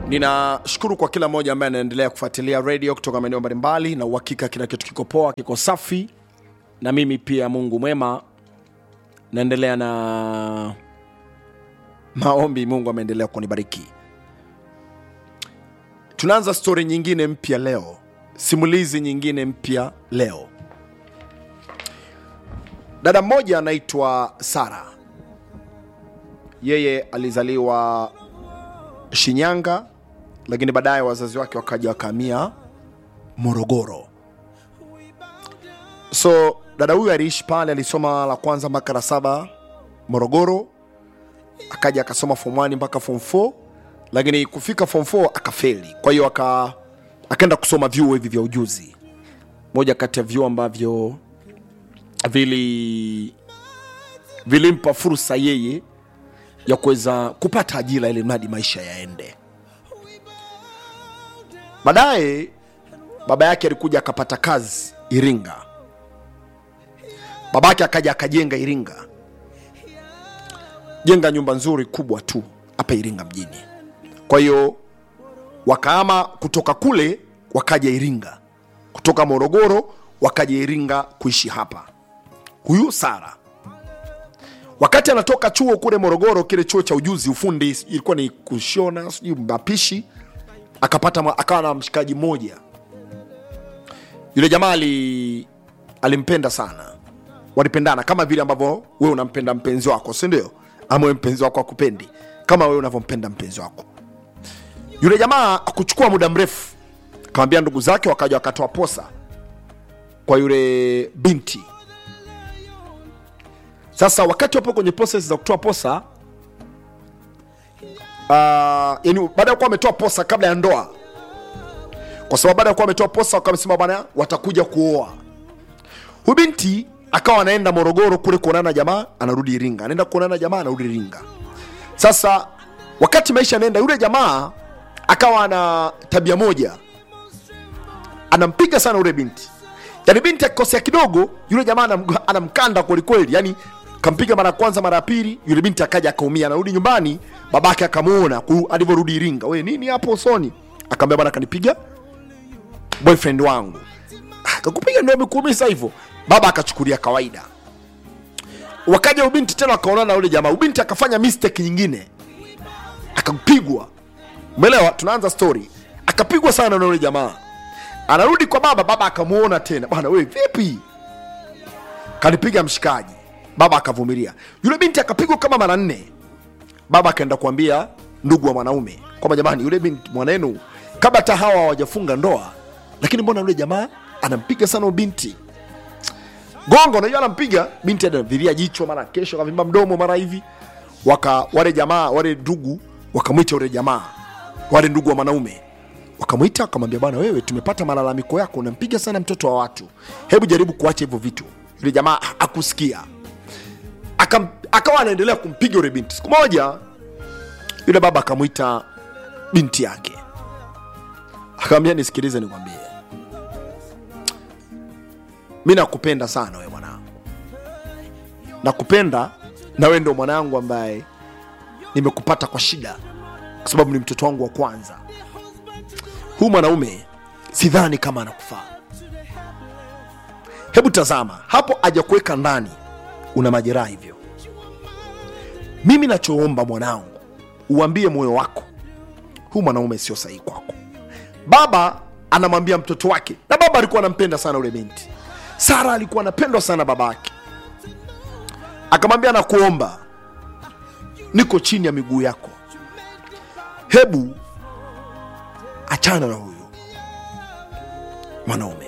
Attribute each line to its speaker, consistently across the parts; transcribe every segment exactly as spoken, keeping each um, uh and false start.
Speaker 1: Ninashukuru kwa kila mmoja ambaye anaendelea kufuatilia radio kutoka maeneo mbalimbali, na uhakika kila kitu kiko poa, kiko safi. Na mimi pia Mungu mwema naendelea na maombi, Mungu ameendelea kunibariki. Tunaanza story nyingine mpya leo, simulizi nyingine mpya leo. Dada mmoja anaitwa Sara. Yeye alizaliwa Shinyanga, lakini baadaye wazazi wake wakaja wakahamia Morogoro. So dada huyu aliishi pale, alisoma la kwanza mpaka la saba Morogoro, akaja akasoma form one mpaka form four, lakini kufika form four akafeli. Kwa hiyo aka akaenda kusoma vyuo hivi vya ujuzi. Moja kati ya vyuo ambavyo vili vilimpa fursa yeye ya kuweza kupata ajira ili mradi maisha yaende. Baadaye baba yake alikuja akapata kazi Iringa. Babake akaja akajenga Iringa, jenga nyumba nzuri kubwa tu hapa Iringa mjini. Kwa hiyo wakaama kutoka kule wakaja Iringa, kutoka Morogoro wakaja Iringa kuishi hapa. Huyu Sara wakati anatoka chuo kule Morogoro, kile chuo cha ujuzi ufundi, ilikuwa ni kushona sijui mapishi, akapata akawa na mshikaji mmoja. Yule jamaa ali alimpenda sana, walipendana kama vile ambavyo wewe unampenda mpenzi wako, si ndio? Ama wewe mpenzi wako akupendi kama wewe unavyompenda mpenzi wako. Yule jamaa akuchukua muda mrefu, akamwambia ndugu zake, wakaja wakatoa posa kwa yule binti. Sasa wakati wapo kwenye process za kutoa posa, uh, yani baada ya kuwa ametoa posa kabla ya ndoa, kwa sababu baada ya kuwa ametoa posa wakamsema bwana watakuja kuoa, huyu binti akawa anaenda Morogoro kule kuonana jamaa, anarudi Iringa, anaenda kuonana jamaa, anarudi Iringa. Sasa wakati maisha yanaenda, yule jamaa akawa na tabia moja, anampiga sana yule binti. Yani binti akikosea kidogo, yule jamaa anamkanda kweli kweli, yani kampiga mara kwanza mara pili, yule binti akaja akaumia, anarudi nyumbani, babake akamuona alivyorudi Iringa. Wewe nini hapo usoni? Akamwambia bwana kanipiga boyfriend wangu. Akakupiga ndio umekuumisa hivyo. Baba akachukulia kawaida. Wakaja ubinti tena akaonana na yule jamaa. Ubinti akafanya mistake nyingine, akapigwa. Umeelewa? Tunaanza story. Akapigwa sana na yule jamaa. Anarudi kwa baba, baba akamuona tena. Bwana wewe vipi? Kanipiga mshikaji. Baba akavumilia. Yule binti akapigwa kama mara nne. Baba akaenda kuambia ndugu wa mwanaume kwamba jamani, yule binti mwanenu kabla hata hawa hawajafunga ndoa, lakini mbona yule jamaa anampiga sana binti? Gongo unajua anampiga binti, anavilia jicho, mara kesho kavimba mdomo, mara hivi. Waka wale jamaa wale ndugu wakamuita yule jamaa, wale ndugu wa mwanaume wakamuita, akamwambia bwana wewe tumepata malalamiko yako, unampiga sana mtoto wa watu, hebu jaribu kuacha hivyo vitu. Yule jamaa akusikia, Aka, akawa anaendelea kumpiga yule binti. Siku moja yule baba akamuita binti yake, akamwambia nisikilize nikwambie, mimi nakupenda sana wewe mwanangu, nakupenda na wewe ndio mwanangu ambaye nimekupata kwa shida, kwa sababu ni mtoto wangu wa kwanza. Huyu mwanaume sidhani kama anakufaa. Hebu tazama hapo, aje kuweka ndani una majeraha hivyo. Mimi nachoomba mwanangu, uambie moyo wako, huyu mwanaume sio sahihi kwako. Baba anamwambia mtoto wake, na baba alikuwa anampenda sana yule binti. Sara alikuwa anapendwa sana babake. Akamwambia nakuomba, niko chini ya miguu yako, hebu achana na huyu mwanaume.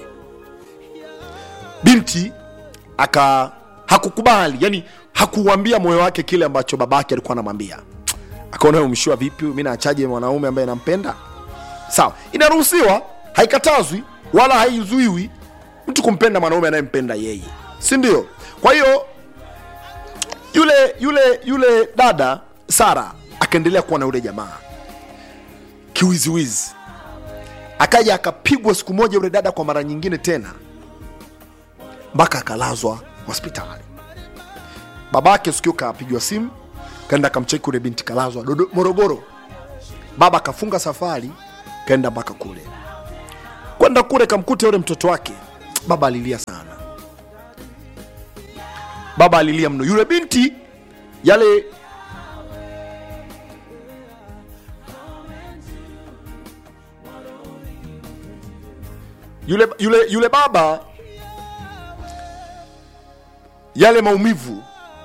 Speaker 1: Binti aka hakukubali, yani hakuambia moyo wake kile ambacho babake alikuwa anamwambia. Akaona umshua vipi, mimi naachaje mwanaume ambaye nampenda? Sawa, inaruhusiwa, haikatazwi wala haizuiwi mtu kumpenda mwanaume anayempenda yeye, si ndio? Kwa hiyo yule yule yule dada Sara akaendelea kuwa na yule jamaa kiwiziwizi. Akaja akapigwa siku moja yule dada kwa mara nyingine tena, mpaka akalazwa hospitali. Babake sikio kapigwa simu, kaenda kamcheki yule binti kalazwa Morogoro. Baba kafunga safari kaenda mpaka kule. Kwenda kule kamkuta yule mtoto wake. Baba alilia sana. Baba alilia mno. Yule binti yale Yule, yule, yule baba yale maumivu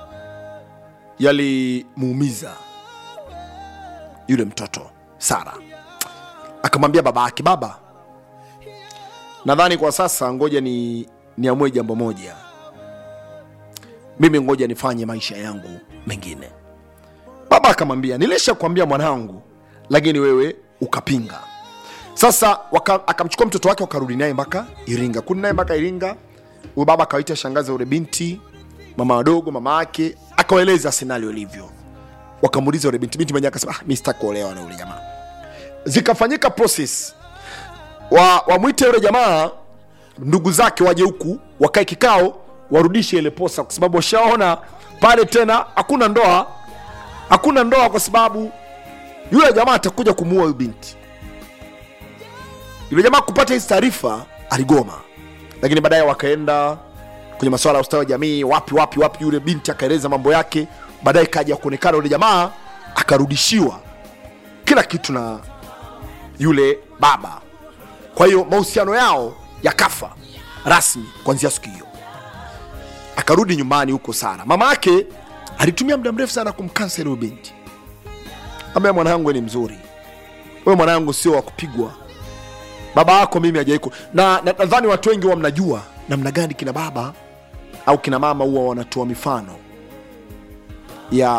Speaker 1: yalimuumiza yule mtoto Sara. Akamwambia baba yake, baba, nadhani kwa sasa ngoja ni niamue jambo moja. Mimi ngoja nifanye maisha yangu mengine. Baba akamwambia, nilisha kuambia mwanangu, lakini wewe ukapinga. Sasa akamchukua mtoto wake wakarudi naye mpaka Iringa. Kuni naye mpaka Iringa. Huyo baba akaita shangazi yule binti, mama wadogo, mama yake, akawaeleza scenario ilivyo. Wakamuuliza yule binti, binti mwenyewe akasema, ah, mimi sitaki kuolewa na yule jamaa. Zikafanyika process. Wa wamuite yule jamaa, ndugu zake waje huku, wakae kikao, warudishe ile posa kwa sababu washaona pale tena hakuna ndoa. Hakuna ndoa kwa sababu yule jamaa atakuja kumuua yule binti. Yule jamaa kupata hizo taarifa aligoma. Lakini baadaye wakaenda kwenye masuala ya ustawi wa jamii, wapi wapi wapi, yule binti akaeleza mambo yake. Baadaye kaja kuonekana yule jamaa akarudishiwa kila kitu na yule baba. Kwa hiyo mahusiano yao yakafa rasmi kuanzia siku hiyo. Akarudi nyumbani huko Sara. Mama yake alitumia muda mrefu sana kumkansel yule binti. Ambaye mwanangu ni mzuri. Wewe mwanangu sio wa kupigwa. Baba yako mimi hajaiko. Na nadhani watu wengi wa mnajua namna gani kina baba au kina mama huwa wanatoa mifano ya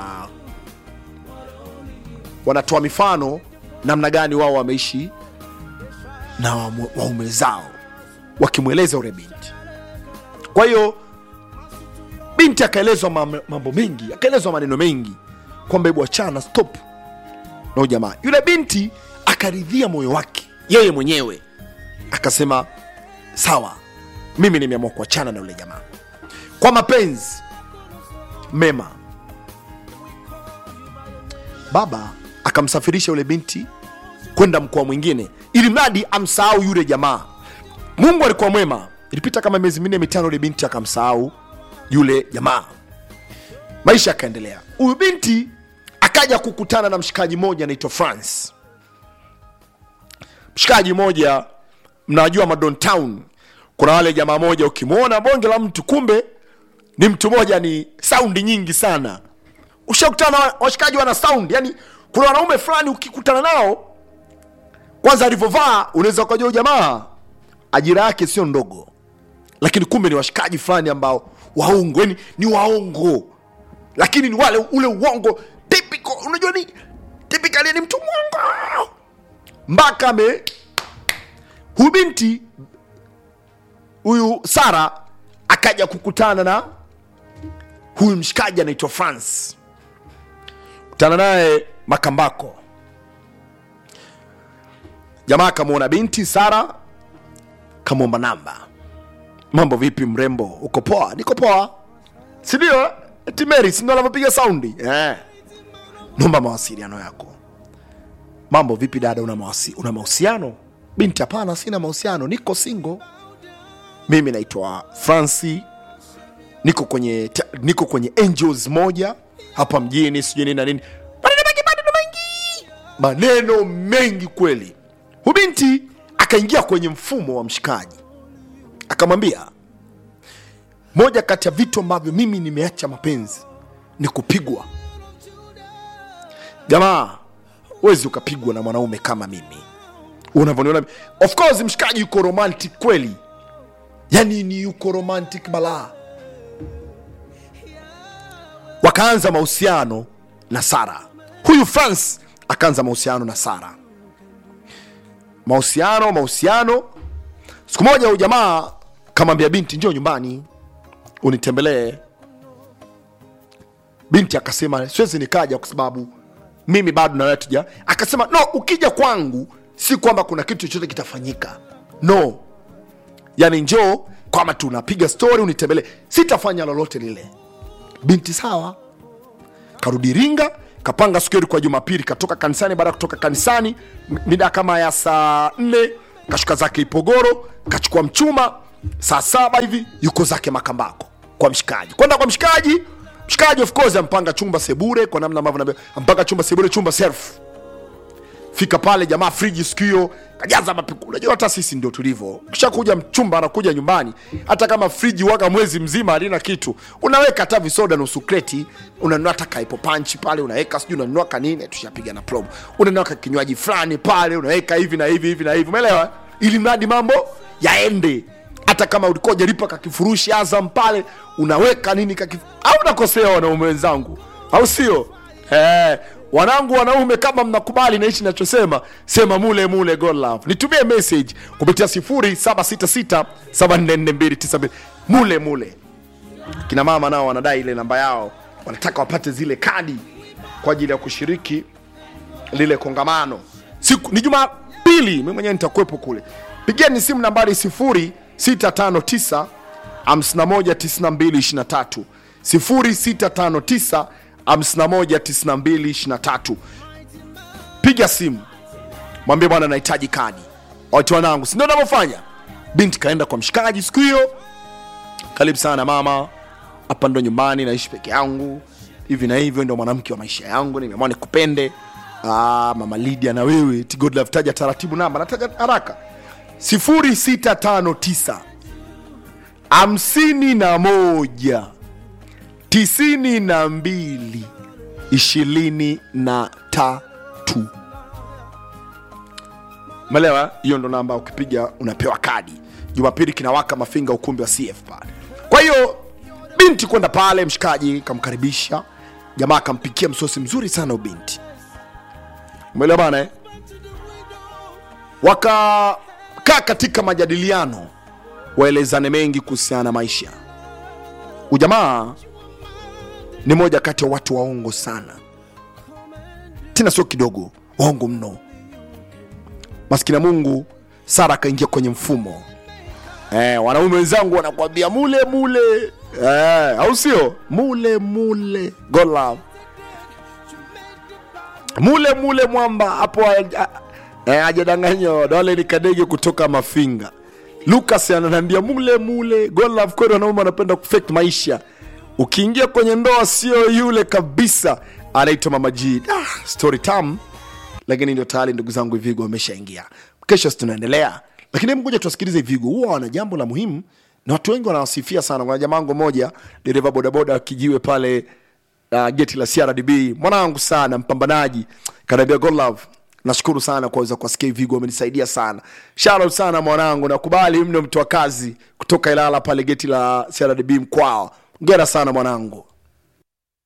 Speaker 1: wanatoa mifano namna gani wao wameishi na waume zao wakimweleza yule binti. Kwa hiyo binti akaelezwa mambo mengi, akaelezwa maneno mengi kwamba hebu achana, stop na jamaa. Yule binti akaridhia moyo wake yeye mwenyewe, akasema sawa, mimi nimeamua kuachana na yule jamaa kwa mapenzi mema. Baba akamsafirisha yule binti kwenda mkoa mwingine ili mradi amsahau yule jamaa. Mungu alikuwa mwema. Ilipita kama miezi minne mitano, yule binti akamsahau yule jamaa. Maisha yakaendelea. Huyu binti akaja kukutana na mshikaji mmoja anaitwa France. Mshikaji mmoja, mnajua Madon Town, kuna wale jamaa moja ukimwona bonge la mtu, kumbe ni mtu moja, ni sound nyingi sana. Ushakutana washikaji wana sound, yani kuna wanaume fulani ukikutana nao, kwanza alivovaa unaweza kujua jamaa ajira yake sio ndogo. Lakini kumbe ni washikaji fulani ambao waongo, yani ni waongo. Lakini ni wale ule uongo typical, unajua ni typically ni mtu mwongo. Mbaka me huyu binti huyu Sara akaja kukutana na huyu mshikaji anaitwa France. Kutana naye Makambako. Jamaa kamuona binti Sara, kamuomba namba. Mambo vipi mrembo? Uko poa? Niko poa. Si ndio? Eti Mary, si ndio anapiga soundi? Eh. Naomba mawasiliano yako. Mambo vipi dada, una mawasi, una mahusiano? Binti, hapana, sina mahusiano, niko single. Mimi naitwa Franci. Niko kwenye niko kwenye Angels moja hapa mjini, sijui nini na nini. Maneno mengi, maneno mengi. Maneno mengi kweli. Huyu binti akaingia kwenye mfumo wa mshikaji. Akamwambia, moja kati ya vitu ambavyo mimi nimeacha mapenzi ni kupigwa. Jamaa, huwezi ukapigwa na mwanaume kama mimi. Unavyoniona, of course mshikaji yuko romantic kweli. Yani ni yuko romantic balaa. Wakaanza mahusiano na Sara. Huyu France akaanza mahusiano na Sara. Mahusiano, mahusiano. Siku moja huyu jamaa kamwambia binti, njoo nyumbani unitembelee. Binti akasema, siwezi nikaja kwa sababu mimi bado na wewe tuja. Akasema, no, ukija kwangu si kwamba kuna kitu chochote kitafanyika. No. Yani njoo kama tunapiga story unitembelee, sitafanya lolote lile. Binti sawa. Karudi Iringa, kapanga siku kwa Jumapili, katoka kanisani. Baada kutoka kanisani mida kama ya saa nne kashuka zake Ipogoro, kachukua mchuma. Saa saba hivi yuko zake Makambako kwa mshikaji, kwenda kwa mshikaji. Mshikaji of course ampanga chumba sebure, kwa namna ambavyo naambia ampanga chumba sebure, chumba self. Fika pale jamaa friji sikio kajaza mapiku. Unajua hata sisi ndio tulivyo. Kisha kuja mchumba anakuja nyumbani, hata kama friji waka mwezi mzima halina kitu, unaweka hata visoda nusu kreti, unanunua hata kaipo punch pale unaweka, sijui unanunua kanini, tushapiga na promo. Unanunua kinywaji fulani pale unaweka hivi na hivi hivi na hivi. Umeelewa? Ili mradi mambo yaende. Hata kama ulikuwa hujalipa kakifurushi Azam pale, unaweka nini kakifu. Au unakosea wanaume wenzangu? Au sio? Eh, wanangu wanaume kama mnakubali na hichi ninachosema, sema mule mule God Love. Nitumie message kupitia sifuri saba sita sita saba nne nne mbili tisa mbili. Mule mule. Kina mama nao wanadai ile namba yao, wanataka wapate zile kadi kwa ajili ya kushiriki lile kongamano. Siku ni Jumapili, mimi mwenyewe nitakuepo kule. Pigeni simu nambari sifuri sita tano tisa hamsini na moja tisini na mbili ishirini na tatu sifuri sita tano tisa hamsini na moja tisini na mbili ishirini na tatu. Piga simu, mwambie bwana nahitaji kadi. Watu wanangu, si ndio ninavyofanya? Binti kaenda kwa mshikaji siku hiyo. Karibu sana mama, hapa ndo nyumbani, naishi peke yangu hivi na hivyo, ndio mwanamke wa maisha yangu, nimeamua nikupende. Ah, mama Lydia na wewe ti God Love, taja taratibu namba, nataja haraka. sifuri sita tano tisa hamsini na moja tisini na mbili ishirini na tatu. Melewa, hiyo ndo namba, ukipiga unapewa kadi. Jumapili kinawaka Mafinga, ukumbi wa C F pale. Kwa hiyo binti kwenda pale, mshikaji kamkaribisha, jamaa kampikia msosi mzuri sana ubinti. Melewa bana eh? Waka kaa katika majadiliano, waelezane mengi kuhusiana na maisha. Ujamaa ni moja kati ya watu waongo sana, tena sio kidogo, waongo mno. Maskini Mungu, Sara kaingia kwenye mfumo. Eh, wanaume wenzangu wanakuambia mule mule. Eh, au sio? Mule mule God Love. Mule mule mwamba hapo. Eh, ajadanganya dole ni kadege kutoka Mafinga. Lucas ananiambia mule mule God Love. Kwa wanaume wanapenda kufake maisha. Ukiingia kwenye ndoa sio yule kabisa, anaitwa Mama G. Ah, story time. Lakini ndio tayari ndugu zangu Vigo wameshaingia. Kesho tunaendelea. Lakini mngoja tusikilize Vigo. Huwa wana jambo la muhimu na watu wengi wanawasifia sana. Kuna jamaa wangu mmoja, dereva bodaboda kijiwe pale uh, geti la C R D B. Mwanangu sana, mpambanaji. Kanambia God Love, nashukuru sana kwa kuweza kusikia Vigo, amenisaidia sana. Shout out sana mwanangu, nakubali mno, mtu wa kazi kutoka Ilala pale geti la C R D B Mkwao. Ngera sana mwanangu.